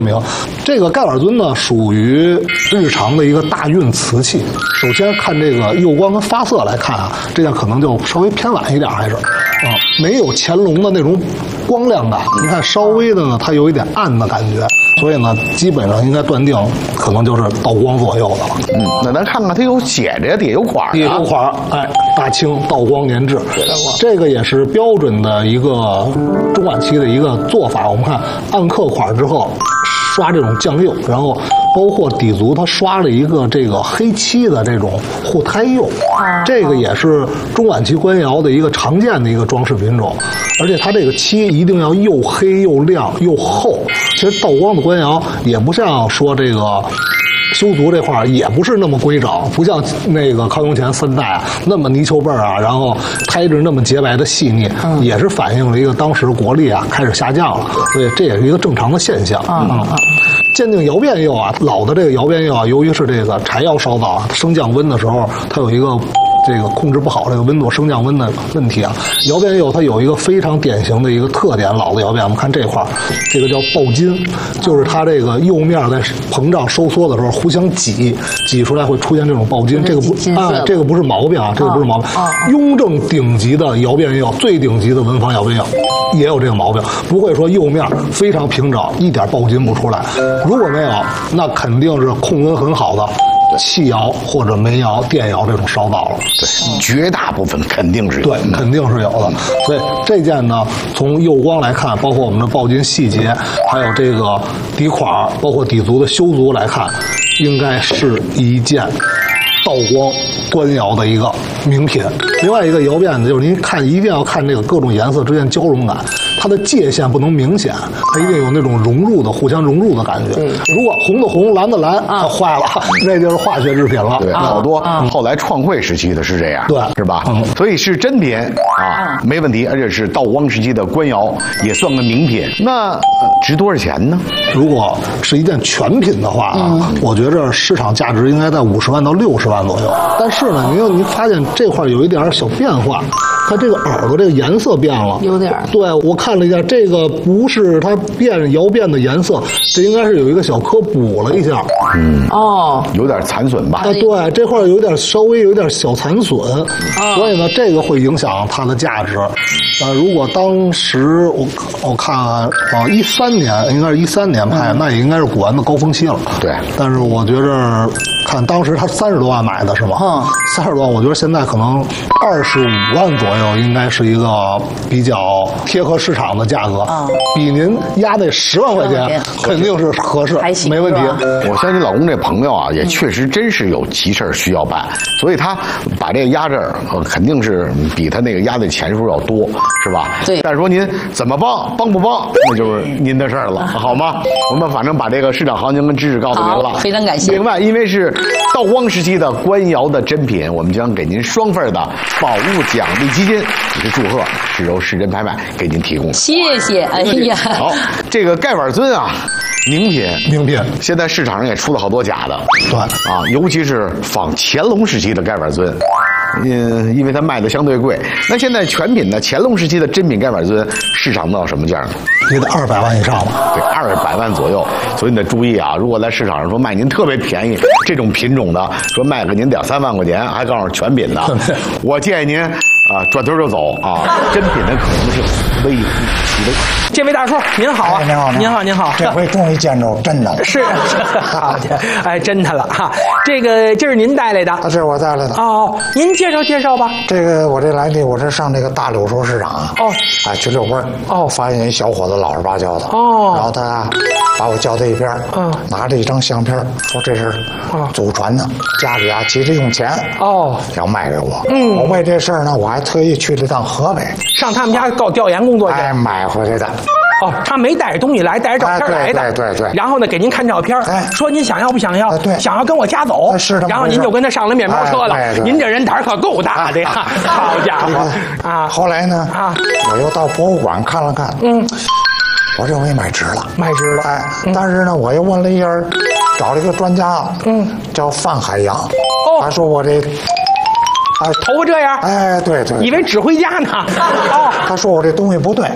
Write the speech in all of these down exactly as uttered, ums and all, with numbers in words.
明，这个盖碗尊呢，属于日常的一个大运瓷器。首先看这个釉光跟发色来看啊，这件可能就稍微偏晚一点，还是啊、嗯，没有乾隆的那种光亮感。你看稍微的呢，它有一点暗的感觉，所以呢，基本上应该断定可能就是道光左右的了。 嗯，那咱看看它有写着底下有款， 底下有款，哎，大清道光年制，这个也是标准的一个中晚期的一个做法。我们看按刻款之后。刷这种酱釉，然后包括底足，它刷了一个这个黑漆的这种护胎釉，这个也是中晚期官窑的一个常见的一个装饰品种，而且它这个漆一定要又黑又亮又厚。其实道光的官窑也不像说这个。修足这块也不是那么规整，不像那个康雍乾三代啊那么泥鳅背啊，然后胎质那么洁白的细腻，嗯、也是反映了一个当时国力啊开始下降了，所以这也是一个正常的现象啊。嗯嗯鉴定窑变釉啊，老的这个窑变釉啊，由于是这个柴窑烧造啊，升降温的时候，它有一个这个控制不好这个温度升降温的问题啊。窑变釉它有一个非常典型的一个特点，老的窑变，我们看这块，这个叫爆金，就是它这个釉面在膨胀收缩的时候互相挤，挤出来会出现这种爆金。这个不啊，这个不是毛病啊，这个不是毛病。雍正顶级的窑变釉，最顶级的文房窑变釉也有这个毛病，不会说釉面非常平整，一点爆金不出来。如果没有，那肯定是控温很好的气窑或者煤窑、电窑这种烧造了。 对，绝大部分肯定是有。 对，肯定是有的。所以这件呢，从釉光来看，包括我们的爆金细节，还有这个底款，包括底足的修足来看，应该是一件道光官窑的一个名品。另外一个窑变呢，就是您看一定要看这个各种颜色之间交融感，它的界限不能明显，它一定有那种融入的、互相融入的感觉。嗯、如果红的红，蓝的蓝，啊，坏了，那就是化学制品了。 对，好多、啊、后来创汇时期的是这样， 对， 是吧？嗯，所以是真品啊，没问题，而且是道光时期的官窑，也算个名品。那、呃、值多少钱呢？ 如果是一件全品的话啊，嗯、我觉着市场价值应该在五十万到六十万左右。但是呢，您您发现这块有一点小变化，它这个耳朵这个颜色变了， 有点。 对，我看了一下，这个不是它变窑变的颜色，这应该是有一个小颗补了一下。 嗯，哦，有点残损吧？ 啊，对，这块有点稍微有点小残损，哦、所以呢，这个会影响它的价值。呃，如果当时我我看啊，一三年应该是一三年拍，嗯、那也应该是古玩的高峰期了。 对， 但是我觉着看当时他三十多万买的是吗？嗯，三十多万，我觉得现在可能二十五万左右应该是一个比较贴合市场的价格，嗯、比您压那十万块钱肯定是合适， 还行， 没问题。 我相信老公这朋友啊，也确实真是有急事需要办，所以他把这个压这儿，肯定是比他那个压的钱数要多，是吧？ 对。 但是说您怎么帮，帮不帮，那就是您的事儿了，好吗？我们反正把这个市场行情跟知识告诉您了， 非常感谢。 另外，因为是道光时期的官窑的珍品，我们将给您双份的宝物奖励基金，也是祝贺是由市珍拍卖给您提供。 谢谢，哎呀， 好，这个盖碗尊啊。名品， 名品， 现在市场上也出了好多假的， 对啊，尤其是仿乾隆时期的盖碗尊，嗯，因为它卖的相对贵。那现在全品呢，乾隆时期的真品盖碗尊市场到什么价呢？ 也得二百万以上吧？ 对，二百万左右。所以你得注意啊，如果在市场上说卖您特别便宜这种品种的，说卖给您两三万块钱，还告诉全品的，我建议您啊转头就走啊，真品的可能是微乎其微。 这位大叔您好啊， 哎、您好， 您好，您好， 这回终于见着真的了， 是，好的，哎，真的了哈。这个这是您带来的， 这是我带来的哦。您介绍介绍吧。 这个我这来的，我这上这个大柳树市场哦， 哎去遛弯哦， 发现一小伙子老实巴交的哦， 然后他把我叫到一边，嗯，拿着一张相片，说这是祖传的，家里啊急着用钱哦，要卖给我。嗯，我为这事儿呢，我还特意去了趟河北， 上他们家搞调研工作去， 哎，买回来的。 哦，他没带着东西来，带着照片来的。 哎、对对 对, 对。 然后呢，给您看照片，哎，说您想要不想要？ 哎、对， 想要跟我家走。 哎、是的。 然后您就跟他上了面包车了。 哎、 您这人胆可够大的呀！好家伙啊！后来呢？啊，我又到博物馆看了看。嗯。我认为买值了， 买值了。 哎，嗯、但是呢，我又问了一下，找了一个专家，嗯，叫范海洋。哦。他说我这。 哎，头发这样， 哎，对对， 以为指挥家呢。哦， 他说我这东西不对，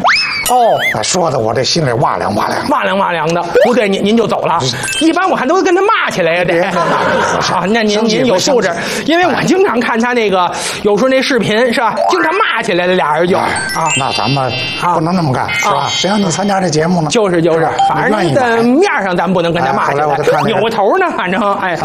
哦，说的我这心里哇凉哇凉， 哇凉哇凉的。不对，您您就走了。一般我看都跟他骂起来呀，得啊。那您您有素质，因为我经常看他那个有时候那视频是吧，经常骂起来了，俩人就啊。 那咱们不能那么干，是吧？谁让你参加这节目呢？ 就是就是，反正在面上咱不能跟他骂起来，扭过头呢，反正哎。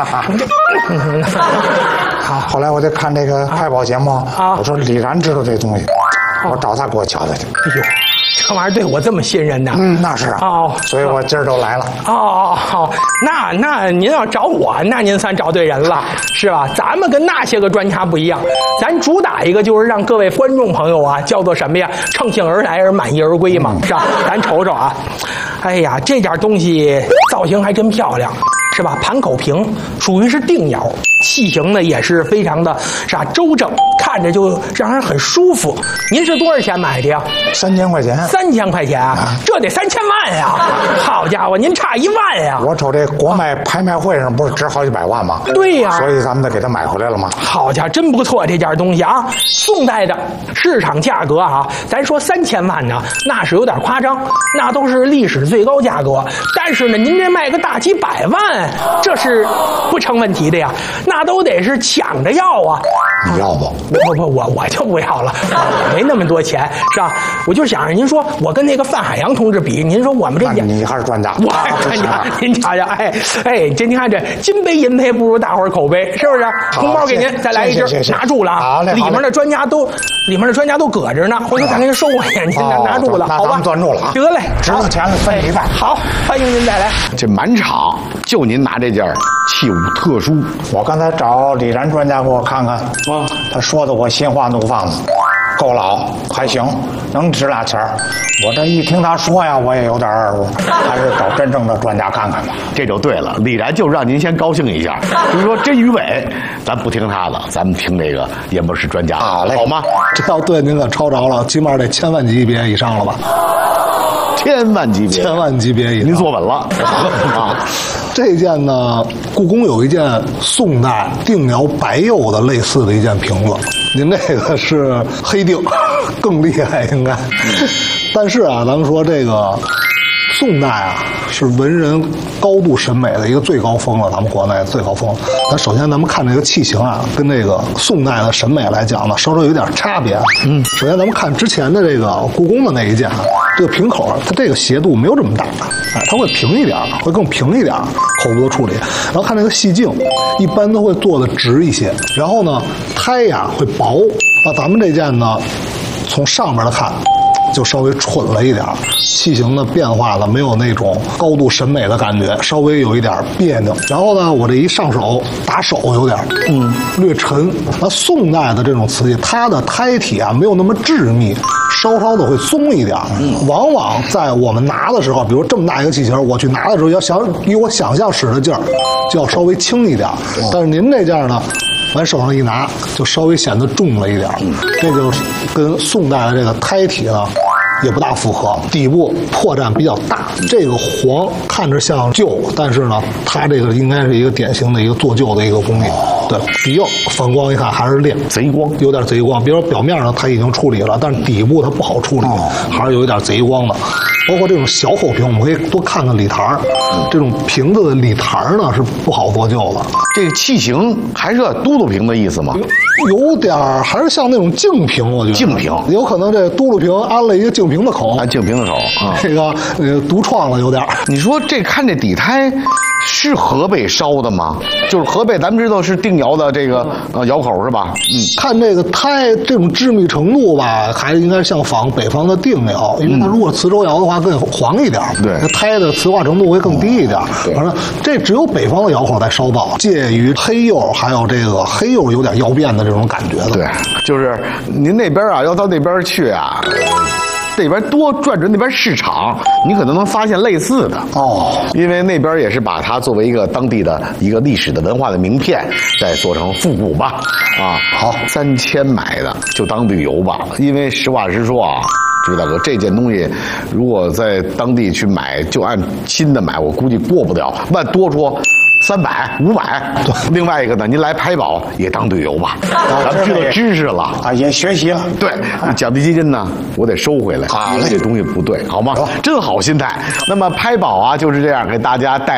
好，后来我就看这个快跑节目啊，我说李然知道这东西，我找他给我教的去。 哎呦，这玩意儿对我这么信任呢？ 嗯，那是啊。哦，所以我今儿都来了。 哦哦，那那您要找我，那您算找对人了，是吧？咱们跟那些个专家不一样，咱主打一个就是让各位观众朋友啊，叫做什么呀？乘兴而来而满意而归嘛，是吧？咱瞅瞅啊，哎呀，这件东西造型还真漂亮。是吧？盘口平，属于是定窑，器型呢也是非常的是吧周正，看着就让人很舒服。您是多少钱买的呀？ 三千块钱。 三千块钱啊，这得三千万呀！好家伙，您差一万呀！ 我瞅这国卖拍卖会上不是值好几百万吗？ 对呀， 所以咱们得给他买回来了吗？ 好家伙，真不错，这件东西啊，宋代的市场价格啊，咱说三千万呢，那是有点夸张，那都是历史最高价格。但是呢，您这卖个大几百万。这是不成问题的呀，那都得是抢着要啊！ 你要不？ 不不，我我就不要了，我没那么多钱，是吧？我就想着您说我跟那个范海洋同志比，您说我们这也， 你还是专家， 我还是专家，您瞧瞧，哎哎，这您看这金杯银杯不如大伙儿口碑，是不是？红包给您，再来一只，拿住了啊！里面的专家都，里面的专家都搁着呢，回头咱给您收回去，您拿拿住了，好吧？ 攥住了， 得嘞， 值了钱了，分一半。 好，欢迎您再来。 这满场就您拿这件器物特殊， 我刚才找李然专家给我看看，啊，他说的我心花怒放子，够老还行，能值俩钱儿。我这一听他说呀，我也有点二乎，还是找真正的专家看看吧。 这就对了，李然就让您先高兴一下。比如说真鱼尾，咱不听他的，咱们听这个演播室专家， 好嘞， 好吗？ 这要对您可抄着了，起码得千万级别以上了吧？ 千万级别， 千万级别以上， 您坐稳了啊！ 这件呢，故宫有一件宋代定窑白釉的类似的一件瓶子，您这个是黑定，更厉害应该。但是啊，咱们说这个宋代啊，是文人高度审美的一个最高峰了，咱们国内最高峰。那首先咱们看这个器型啊，跟这个宋代的审美来讲呢，稍稍有点差别。嗯，首先咱们看之前的这个故宫的那一件啊，这个瓶口它这个斜度没有这么大，哎，它会平一点，会更平一点，口部的处理。然后看这个细镜，一般都会做的直一些。然后呢，胎呀会薄。那咱们这件呢，从上面来看，就稍微蠢了一点，器型的变化呢，没有那种高度审美的感觉，稍微有一点别扭。然后呢，我这一上手打手有点嗯略沉。那宋代的这种瓷器，它的胎体啊没有那么致密，稍稍的会松一点。嗯，往往在我们拿的时候，比如这么大一个器型，我去拿的时候要想以我想象使的劲儿，就要稍微轻一点。但是您这件呢，往手上一拿，就稍微显得重了一点，这就跟宋代的这个胎体呢也不大符合，底部破绽比较大。这个黄看着像旧，但是呢，它这个应该是一个典型的一个做旧的一个工艺。对，底釉反光一看还是亮， 贼光， 有点贼光。比如说表面上它已经处理了，但是底部它不好处理，还是有一点贼光的。包括这种小口瓶，我们可以多看看里台儿。这种瓶子的里台儿呢是不好做旧的。 这个器型还是嘟噜瓶的意思吗？ 有点儿还是像那种净瓶，我觉得净瓶有可能这嘟噜瓶安了一个净瓶的口， 安净瓶的口啊， 这个呃独创了有点儿。 你说这看这底胎是河北烧的吗？就是河北，咱们知道是定窑的这个呃窑口是吧？嗯， 看这个胎这种致密程度吧，还是应该像仿北方的定窑，因为它如果磁州窑的话更黄一点， 对， 那胎的磁化程度会更低一点。反正这只有北方的窑口在烧造，介于黑釉还有这个黑釉有点窑变的这种感觉的。 对，就是您那边啊，要到那边去啊。那边多转转那边市场，你可能能发现类似的哦， 因为那边也是把它作为一个当地的一个历史的文化的名片，再做成复古吧。啊，好，三千买的就当旅游吧，因为实话实说啊，朱大哥，这件东西如果在当地去买，就按新的买，我估计过不了，万多说三百、五百。另外一个呢，您来拍保也当队友吧，咱们知道知识了啊，也学习了。 对，奖励基金呢，我得收回来，因为这东西不对，好吗？真好心态。那么拍保啊，就是这样给大家带